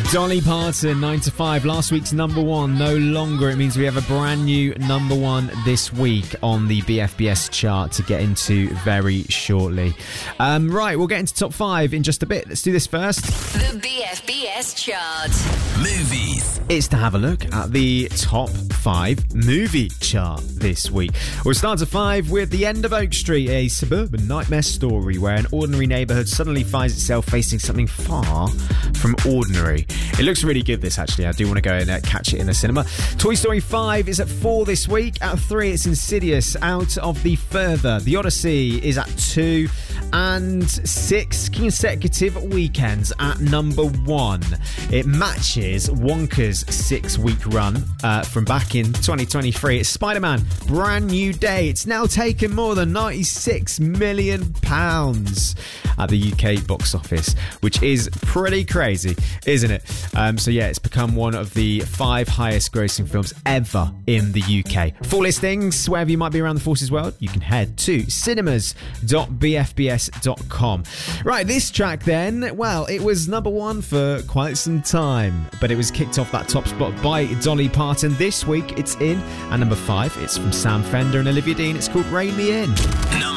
Dolly Parton, 9 to 5. Last week's number one, no longer. It means we have a brand new number one this week on the BFBS chart to get into very shortly. Right, we'll get into top 5 in just a bit. Let's do this first. The BFBS chart. Movies. It's to have a look at the top 5 movie chart this week. We'll start at 5 with The End of Oak Street, a suburban nightmare story where an ordinary neighbourhood suddenly finds itself facing something far from ordinary. It looks really good, this, actually. I do want to go and catch it in the cinema. Toy Story 5 is at 4 this week. At 3, it's Insidious, Out of the Further. The Odyssey is at 2. And 6 consecutive weekends at number 1. It matches Wonka's 6-week run from back in 2023. It's Spider-Man, Brand New Day. It's now taken more than £96 million at the UK box office, which is pretty crazy, isn't it? So yeah, it's become one of the 5 highest grossing films ever in the UK. Full listings, wherever you might be around the Forces world, you can head to cinemas.bfbs.com. Right, this track then, well, it was number 1 for quite some time, but it was kicked off that top spot by Dolly Parton. This week it's in at number 5. It's from Sam Fender and Olivia Dean. It's called Rain Me In.